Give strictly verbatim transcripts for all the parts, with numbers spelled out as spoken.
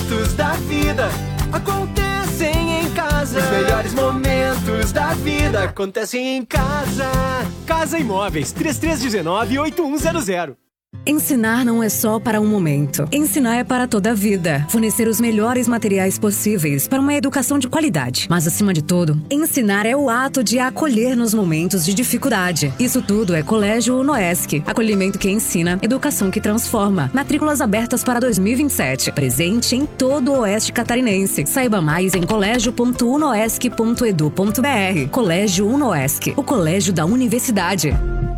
momentos da vida acontecem em casa. Os melhores momentos da vida acontecem em casa. Casa Imóveis, três três um nove, oito um zero zero. Ensinar não é só para um momento. Ensinar é para toda a vida. Fornecer os melhores materiais possíveis para uma educação de qualidade. Mas, acima de tudo, ensinar é o ato de acolher nos momentos de dificuldade. Isso tudo é Colégio Unoesc. Acolhimento que ensina, educação que transforma. Matrículas abertas para dois mil e vinte e sete. Presente em todo o Oeste Catarinense. Saiba mais em colégio ponto unoesc ponto edu ponto br. Colégio Unoesc, o colégio da universidade.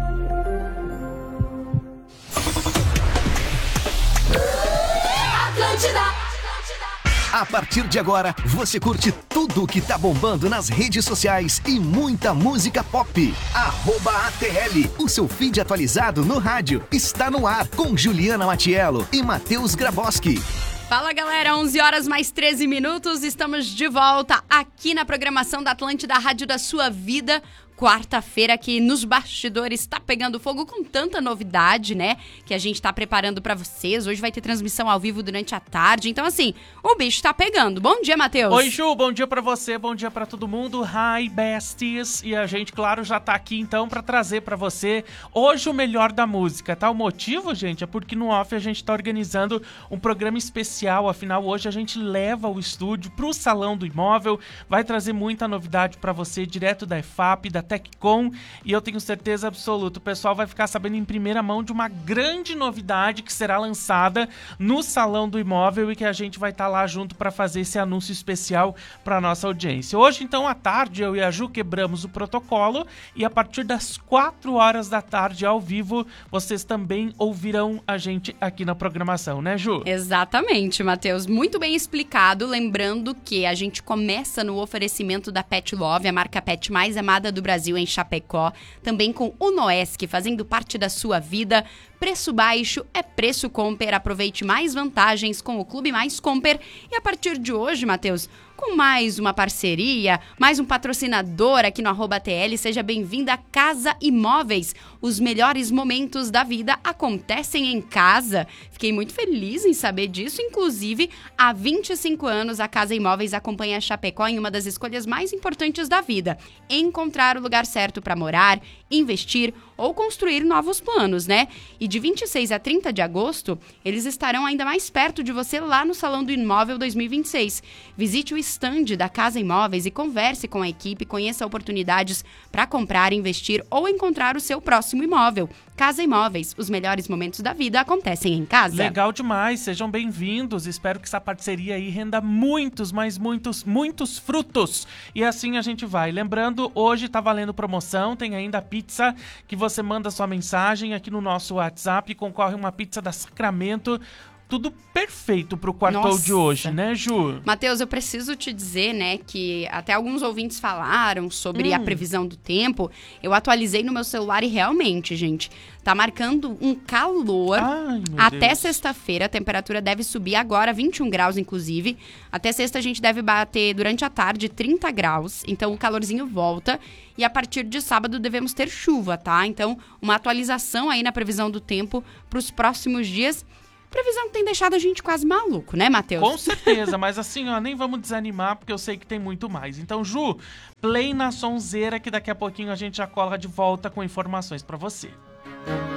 A partir de agora, você curte tudo que tá bombando nas redes sociais e muita música pop. Arroba A T L, o seu feed atualizado no rádio, está no ar com Juliana Matiello e Matheus Graboski. Fala galera, onze horas mais treze minutos, estamos de volta aqui na programação da Atlântida, Rádio da Sua Vida. Quarta-feira aqui nos bastidores tá pegando fogo com tanta novidade, né? Que a gente tá preparando pra vocês. Hoje vai ter transmissão ao vivo durante a tarde. Então, assim, o bicho tá pegando. Bom dia, Matheus. Oi, Ju. Bom dia pra você. Bom dia pra todo mundo. Hi, besties. E a gente, claro, já tá aqui, então, pra trazer pra você hoje o melhor da música, tá? O motivo, gente, é porque no off a gente tá organizando um programa especial. Afinal, hoje a gente leva o estúdio pro Salão do Imóvel. Vai trazer muita novidade pra você, direto da E F A P, da TecCom, e eu tenho certeza absoluta, o pessoal vai ficar sabendo em primeira mão de uma grande novidade que será lançada no Salão do Imóvel e que a gente vai estar lá junto para fazer esse anúncio especial para nossa audiência. Hoje, então, à tarde, eu e a Ju quebramos o protocolo e a partir das quatro horas da tarde, ao vivo, vocês também ouvirão a gente aqui na programação, né, Ju? Exatamente, Matheus. Muito bem explicado. Lembrando que a gente começa no oferecimento da Pet Love, a marca pet mais amada do Brasil, em Chapecó, também com o Unoesc, fazendo parte da sua vida. Preço baixo é preço Comper. Aproveite mais vantagens com o Clube Mais Comper. E a partir de hoje, Matheus, com mais uma parceria, mais um patrocinador aqui no arroba T L, seja bem-vinda a Casa Imóveis. Os melhores momentos da vida acontecem em casa. Fiquei muito feliz em saber disso. Inclusive, há vinte e cinco anos, a Casa Imóveis acompanha a Chapecó em uma das escolhas mais importantes da vida: encontrar o lugar certo para morar, investir ou construir novos planos, né? E de vinte e seis a trinta de agosto, eles estarão ainda mais perto de você lá no Salão do Imóvel dois mil e vinte e seis. Visite o stand da Casa Imóveis e converse com a equipe, conheça oportunidades para comprar, investir ou encontrar o seu próximo imóvel. Casa Imóveis, os melhores momentos da vida acontecem em casa. Legal demais, sejam bem-vindos. Espero que essa parceria aí renda muitos, mas muitos, muitos frutos. E assim a gente vai. Lembrando, hoje tá valendo promoção, tem ainda a pizza que você manda sua mensagem aqui no nosso WhatsApp, concorre uma pizza da Sacramento. Tudo perfeito pro quarto Nossa. de hoje, né, Ju? Matheus, eu preciso te dizer, né, que até alguns ouvintes falaram sobre hum. a previsão do tempo. Eu atualizei no meu celular e realmente, gente, tá marcando um calor. Ai, meu Até Deus. sexta-feira a temperatura deve subir agora, vinte e um graus, inclusive. Até sexta a gente deve bater durante a tarde trinta graus. Então o calorzinho volta. E a partir de sábado devemos ter chuva, tá? Então, uma atualização aí na previsão do tempo pros próximos dias. Previsão que tem deixado a gente quase maluco, né, Matheus? Com certeza, mas assim, ó, nem vamos desanimar, porque eu sei que tem muito mais. Então, Ju, play na sonzeira que daqui a pouquinho a gente já cola de volta com informações pra você.